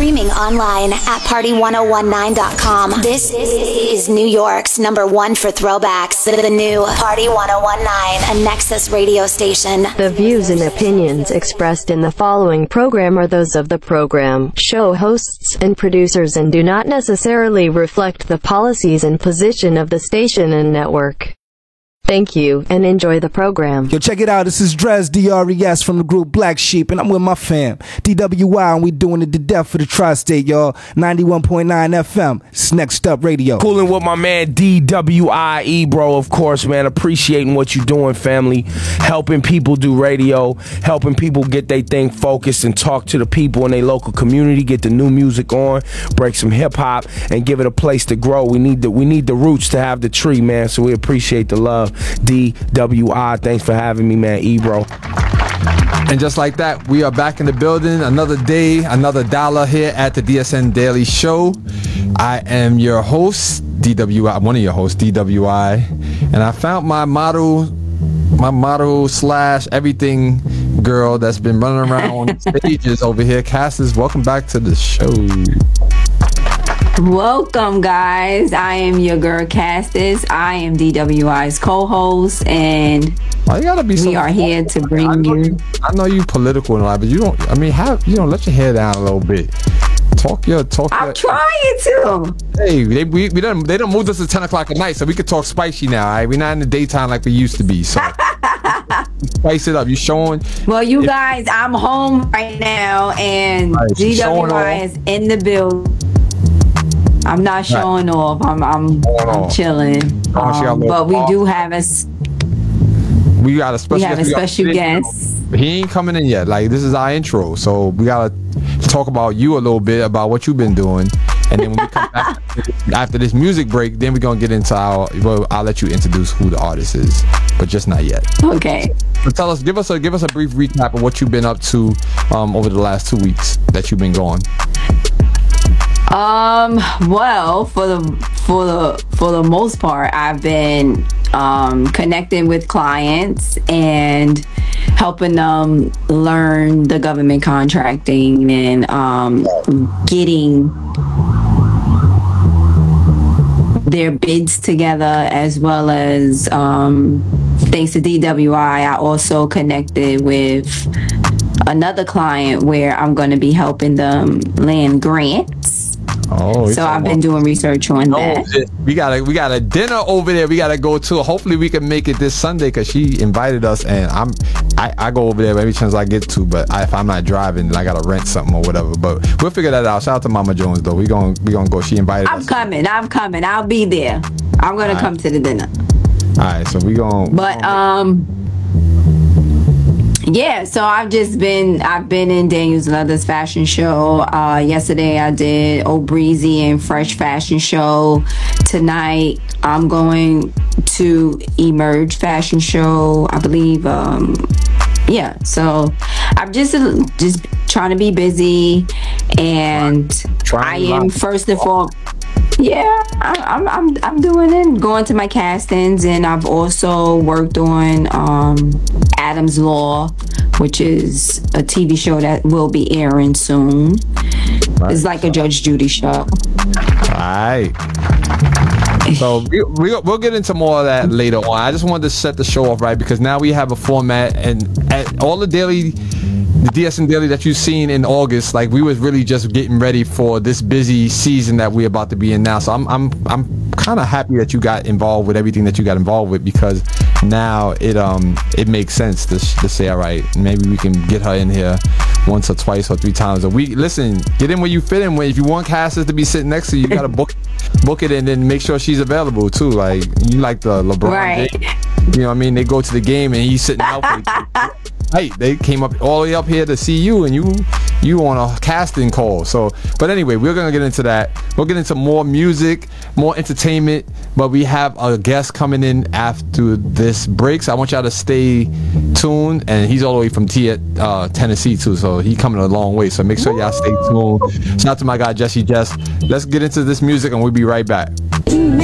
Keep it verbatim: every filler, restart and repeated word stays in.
Streaming online at party one oh one nine dot com. This is New York's number one for throwbacks. The new Party one oh one nine, a Nexus radio station. The views and opinions expressed in the following program are those of the program, show hosts, and producers and do not necessarily reflect the policies and position of the station and network. Thank you, and enjoy the program. Yo, check it out. This is Dres, D R E S, from the group Black Sheep, and I'm with my fam, D W I, and we doing it to death for the Tri-State, y'all. ninety-one point nine F M. It's Next Up Radio. Cooling with my man, D W I E, bro, of course, man. Appreciating what you doing, family. Helping people do radio. Helping people get their thing focused and talk to the people in their local community. Get the new music on. Break some hip-hop and give it a place to grow. We need the, we need the roots to have the tree, man, so we appreciate the love. D W I, thanks for having me, man. Ebro. And just like that, we are back in the building. Another day, another dollar here at the D S N Daily Show. I am your host, D W I, one of your hosts, D W I. And I found my model, my model slash everything girl that's been running around on stages over here. Cassis, welcome back to the show. Welcome, guys. I am your girl Castis. I am D W I's co-host, and Why you gotta be we are here to bring I know you. you. I know you political and all, but you don't. I mean, have you know? Let your hair down a little bit. Talk your talk. I'm your, trying to. Hey, they we, we done they done moved us to ten o'clock at night, so we can talk spicy now. All right, we're not in the daytime like we used to be. So spice it up. You showing? Well, you if, guys, I'm home right now, and right, D W I is in the building. I'm not showing right. off. I'm I'm, I'm chilling. Um, but we do have a we got a special we have a guest. special guest. He ain't coming in yet. Like, this is our intro, so we gotta talk about you a little bit about what you've been doing, and then when we come back after this music break, then we're gonna get into our. Well, I'll let you introduce who the artist is, but just not yet. Okay. So tell us, give us a give us a brief recap of what you've been up to um, over the last two weeks that you've been going. Um, well, for the for the for the most part, I've been um, connecting with clients and helping them learn the government contracting and um, getting their bids together, as well as um, thanks to D W I, I also connected with another client where I'm going to be helping them land grants. Oh, so I've been doing research on no, that. We got a we got a dinner over there. We got to go to. Hopefully, we can make it this Sunday because she invited us, and I'm I, I go over there every chance I get to. But I, if I'm not driving, then I gotta rent something or whatever. But we'll figure that out. Shout out to Mama Jones though. We gonna we gonna go. She invited I'm us. I'm coming. I'm coming. I'll be there. I'm gonna All come right. to the dinner. All right, so we gonna. But we gonna um. Yeah, so I've just been I've been in Daniel's Leathers fashion show. Uh, yesterday I did O'Breezy and Fresh fashion show. Tonight I'm going to Emerge fashion show. I believe. Um, yeah, so I'm just just trying to be busy, and I am first and foremost. Yeah, I, I'm I'm I'm doing it. Going to my castings, and I've also worked on um, Adam's Law, which is a T V show that will be airing soon. Right. It's like a Judge Judy show. All right. So we, we, we'll get into more of that later on. I just wanted to set the show off right because now we have a format, and at all the daily. The D S N Daily that you've seen in August, like we was really just getting ready for this busy season that we're about to be in now. So I'm I'm I'm kind of happy that you got involved with everything that you got involved with because now it um it makes sense to to say all right, maybe we can get her in here once or twice or three times a week. Listen, get in where you fit in. When if you want Cassis to be sitting next to you, you gotta book book it and then make sure she's available too. Like you like the LeBron, right? James, you know what I mean? They go to the game and he's sitting out for you. Hey, they came up all the way up here to see you, and you you on a casting call. So, but anyway, we're gonna get into that. We'll get into more music, more entertainment. But we have a guest coming in after this break, so I want y'all to stay tuned. And he's all the way from T- uh, Tennessee too, so he coming a long way. So make sure y'all stay tuned. Shout out to my guy Jesse Jess. Let's get into this music, and we'll be right back.